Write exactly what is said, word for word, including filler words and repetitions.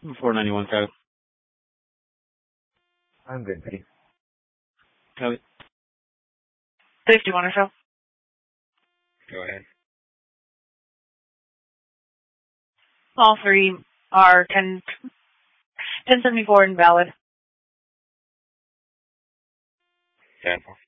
four ninety-one, Kyle. I'm good, buddy. Copy. fifty-one or so. Go ahead. All three are ten, ten seventy-four invalid. ten four.